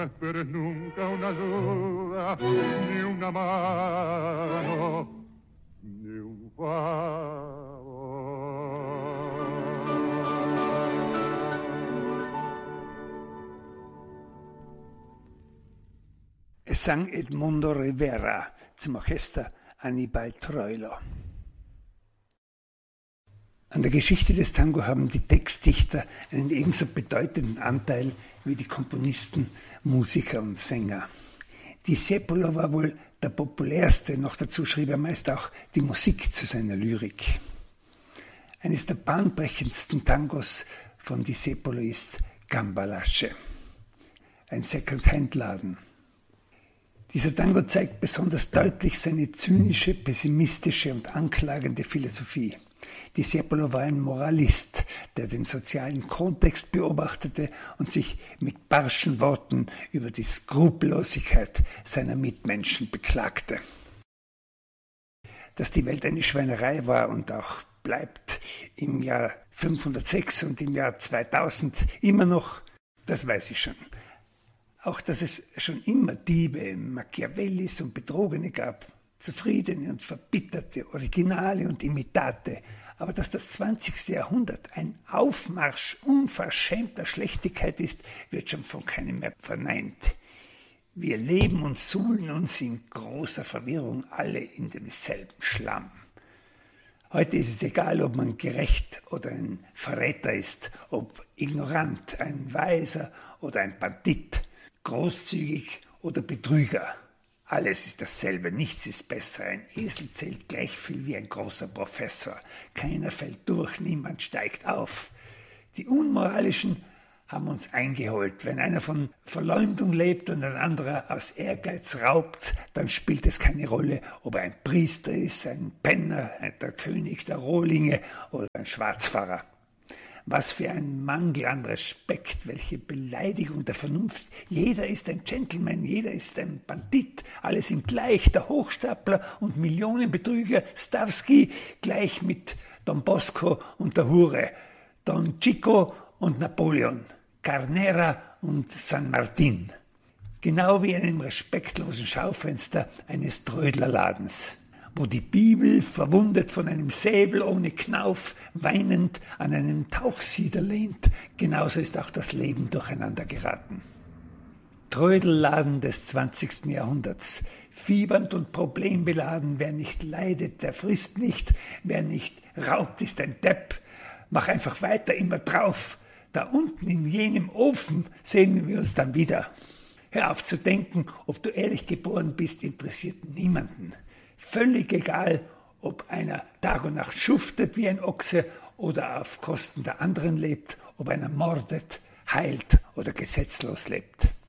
pero nunca una duda, ni una mano, ni un favor. Es sang Edmundo Rivera zum Orchester Aníbal Troilo. An der Geschichte des Tango haben die Textdichter einen ebenso bedeutenden Anteil wie die Komponisten, Musiker und Sänger. Discepolo war wohl der populärste, noch dazu schrieb er meist auch die Musik zu seiner Lyrik. Eines der bahnbrechendsten Tangos von Discepolo ist Cambalache, ein Second-Hand-Laden. Dieser Tango zeigt besonders deutlich seine zynische, pessimistische und anklagende Philosophie. Discepolo war ein Moralist, der den sozialen Kontext beobachtete und sich mit barschen Worten über die Skrupellosigkeit seiner Mitmenschen beklagte. Dass die Welt eine Schweinerei war und auch bleibt im Jahr 506 und im Jahr 2000 immer noch, das weiß ich schon. Auch, dass es schon immer Diebe, Machiavellis und Betrogene gab, zufriedene und verbitterte, Originale und Imitate. Aber dass das 20. Jahrhundert ein Aufmarsch unverschämter Schlechtigkeit ist, wird schon von keinem mehr verneint. Wir leben und suhlen uns in großer Verwirrung alle in demselben Schlamm. Heute ist es egal, ob man gerecht oder ein Verräter ist, ob ignorant, ein Weiser oder ein Bandit, großzügig oder Betrüger. Alles ist dasselbe, nichts ist besser. Ein Esel zählt gleich viel wie ein großer Professor. Keiner fällt durch, niemand steigt auf. Die Unmoralischen haben uns eingeholt. Wenn einer von Verleumdung lebt und ein anderer aus Ehrgeiz raubt, dann spielt es keine Rolle, ob er ein Priester ist, ein Penner, der König der Rohlinge oder ein Schwarzfahrer. Was für ein Mangel an Respekt, welche Beleidigung der Vernunft. Jeder ist ein Gentleman, jeder ist ein Bandit, alle sind gleich, der Hochstapler und Millionenbetrüger Stavsky gleich mit Don Bosco und der Hure, Don Chico und Napoleon, Carnera und San Martin. Genau wie einem respektlosen Schaufenster eines Trödlerladens, wo die Bibel, verwundet von einem Säbel ohne Knauf, weinend an einem Tauchsieder lehnt, genauso ist auch das Leben durcheinander geraten. Trödelladen des 20. Jahrhunderts, fiebernd und problembeladen, wer nicht leidet, der frisst nicht, wer nicht raubt, ist ein Depp, mach einfach weiter, immer drauf, da unten in jenem Ofen sehen wir uns dann wieder. Hör auf zu denken, ob du ehrlich geboren bist, interessiert niemanden. Völlig egal, ob einer Tag und Nacht schuftet wie ein Ochse oder auf Kosten der anderen lebt, ob einer mordet, heilt oder gesetzlos lebt.